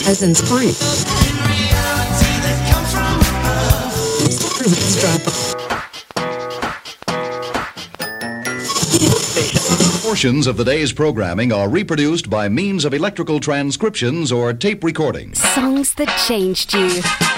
Peasants Point. Portions of the day's programming are reproduced by means of electrical transcriptions or tape recordings. Songs that changed you.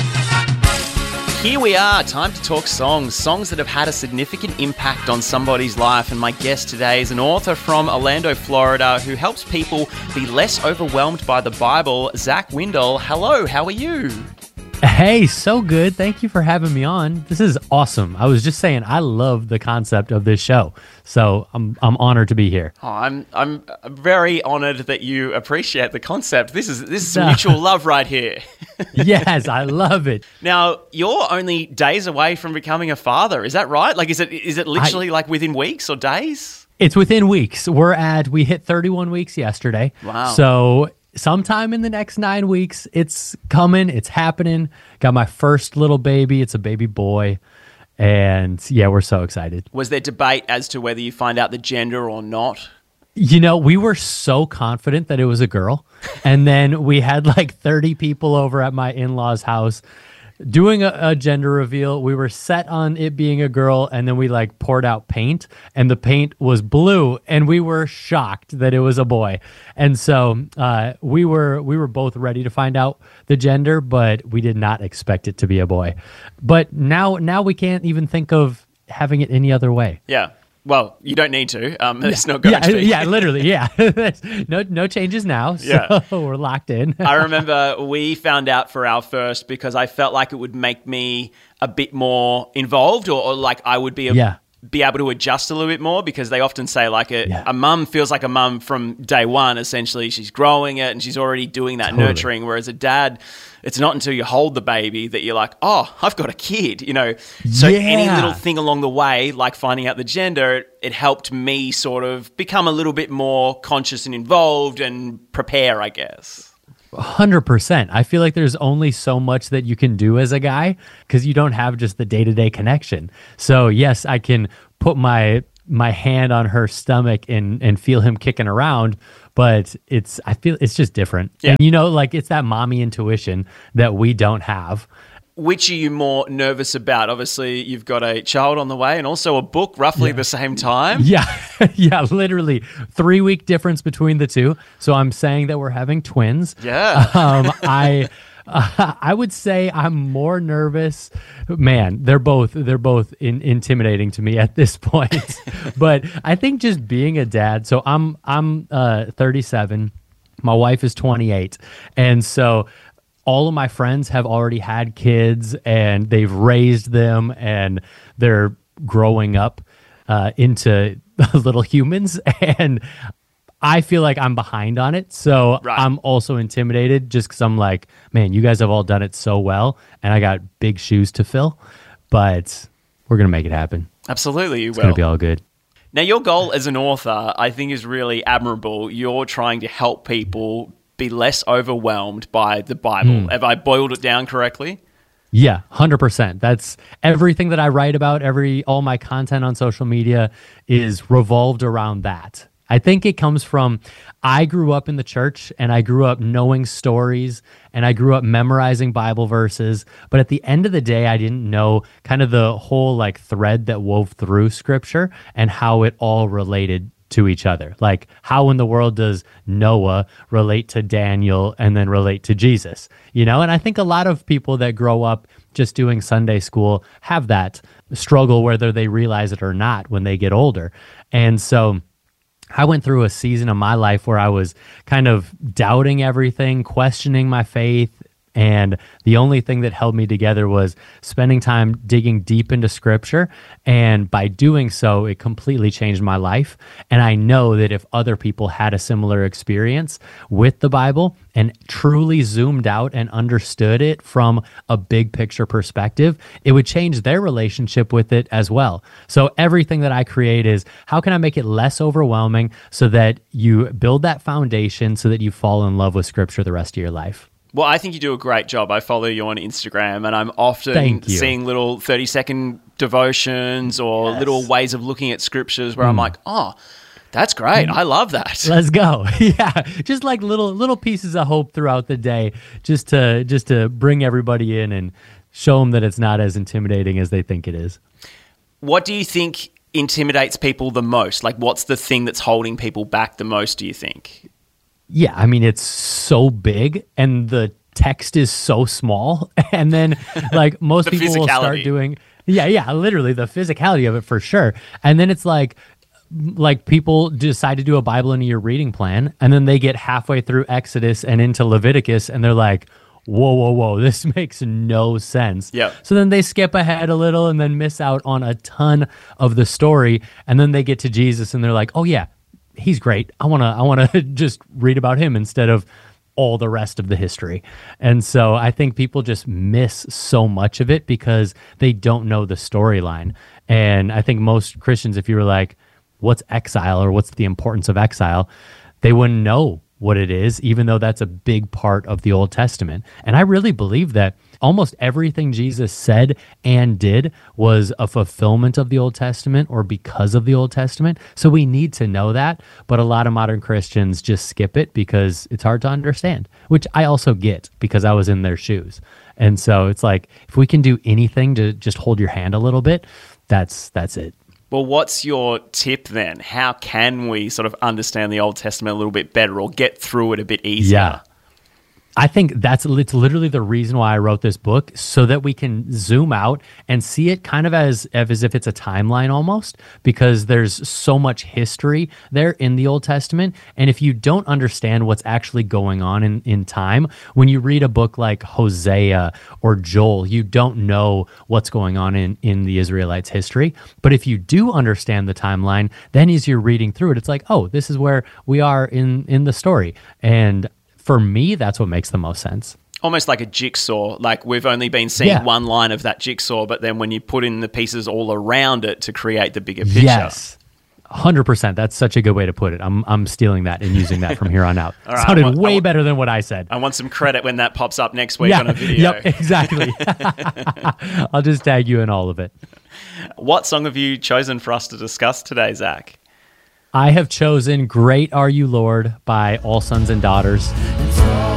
Here we are, time to talk songs that have had a significant impact on somebody's life. And my guest today is an author from Orlando, Florida, who helps people be less overwhelmed by the Bible, Zach Windle. Hello, how are you? Hey, so good. Thank you for having me on. This is awesome. I was just saying, I love the concept of this show, so I'm honored to be here. Oh, I'm very honored that you appreciate the concept. This is some mutual love right here. Yes, I love it. Now, you're only days away from becoming a father. Is that right? Like, is it literally like within weeks or days? It's within weeks. We hit 31 weeks yesterday. Wow. So sometime in the next 9 weeks, it's coming, it's happening. Got my first little baby. It's a baby boy. And yeah, we're so excited. Was there debate as to whether you find out the gender or not? You know, we were so confident that it was a girl. And then we had like 30 people over at my in-laws' house doing a gender reveal. We were set on it being a girl, and then we like poured out paint, and the paint was blue, and we were shocked that it was a boy. And so we were both ready to find out the gender, but we did not expect it to be a boy. But now we can't even think of having it any other way. Yeah. Well, you don't need to. It's not going to be. Yeah, literally, yeah. No changes now, so we're locked in. I remember we found out for our first because I felt like it would make me a bit more involved or like I would be able to adjust a little bit more, because they often say like a mum feels like a mum from day one, essentially. She's growing it and she's already doing that nurturing, whereas a dad, it's not until you hold the baby that you're like, oh, I've got a kid, you know. So any little thing along the way, like finding out the gender, it helped me sort of become a little bit more conscious and involved and prepare, I guess. 100%. I feel like there's only so much that you can do as a guy because you don't have just the day-to-day connection. So yes, I can put my hand on her stomach and feel him kicking around, but I feel it's just different. Yeah. And you know, like it's that mommy intuition that we don't have. Which are you more nervous about? Obviously, you've got a child on the way and also a book roughly the same time. Yeah, literally 3-week difference between the two. So I'm saying that we're having twins. Yeah. I would say I'm more nervous. Man, they're both intimidating to me at this point. But I think just being a dad. So I'm 37. My wife is 28, and so all of my friends have already had kids and they've raised them and they're growing up into little humans. And I feel like I'm behind on it. So I'm also intimidated just because I'm like, man, you guys have all done it so well. And I got big shoes to fill. But we're going to make it happen. Absolutely, you will. It's going to be all good. Now, your goal as an author, I think, is really admirable. You're trying to help people be less overwhelmed by the Bible. Have I boiled it down correctly? Yeah, 100%. That's everything that I write about. All my content on social media is revolved around that. I think it comes from, I grew up in the church and I grew up knowing stories and I grew up memorizing Bible verses. But at the end of the day, I didn't know kind of the whole like thread that wove through scripture and how it all related to each other. Like, how in the world does Noah relate to Daniel and then relate to Jesus? You know, and I think a lot of people that grow up just doing Sunday school have that struggle whether they realize it or not when they get older. And so I went through a season of my life where I was kind of doubting everything, questioning my faith, and the only thing that held me together was spending time digging deep into scripture. And by doing so, it completely changed my life. And I know that if other people had a similar experience with the Bible and truly zoomed out and understood it from a big picture perspective, it would change their relationship with it as well. So everything that I create is, how can I make it less overwhelming so that you build that foundation so that you fall in love with scripture the rest of your life? Well, I think you do a great job. I follow you on Instagram, and I'm often seeing little 30-second devotions or little ways of looking at scriptures where I'm like, oh, That's great. I love that. Let's go. Yeah, just like little pieces of hope throughout the day, just to bring everybody in and show them that it's not as intimidating as they think it is. What do you think intimidates people the most? Like, what's the thing that's holding people back the most, do you think? Yeah, I mean, it's so big and the text is so small. And then, like, most people will start doing... Yeah, literally the physicality of it for sure. And then it's like people decide to do a Bible in a year reading plan, and then they get halfway through Exodus and into Leviticus, and they're like, whoa, this makes no sense. Yeah. So then they skip ahead a little and then miss out on a ton of the story, and then they get to Jesus and they're like, oh yeah, he's great. I wanna just read about him instead of all the rest of the history. And so I think people just miss so much of it because they don't know the storyline. And I think most Christians, if you were like, what's exile or what's the importance of exile, they wouldn't know what it is, even though that's a big part of the Old Testament. And I really believe that almost everything Jesus said and did was a fulfillment of the Old Testament or because of the Old Testament. So we need to know that, but a lot of modern Christians just skip it because it's hard to understand, which I also get because I was in their shoes. And so it's like, if we can do anything to just hold your hand a little bit, that's it. Well, what's your tip then? How can we sort of understand the Old Testament a little bit better or get through it a bit easier? Yeah. I think it's literally the reason why I wrote this book, so that we can zoom out and see it kind of as if it's a timeline almost, because there's so much history there in the Old Testament. And if you don't understand what's actually going on in time, when you read a book like Hosea or Joel, you don't know what's going on in the Israelites' history. But if you do understand the timeline, then as you're reading through it, it's like, oh, this is where we are in the story. And for me, that's what makes the most sense. Almost like a jigsaw. Like we've only been seeing one line of that jigsaw, but then when you put in the pieces all around it to create the bigger picture. Yes, 100%. That's such a good way to put it. I'm stealing that and using that from here on out. Right, sounded way better than what I said. I want some credit when that pops up next week on a video. Yep, exactly. I'll just tag you in all of it. What song have you chosen for us to discuss today, Zach? I have chosen Great Are You, Lord by All Sons and Daughters.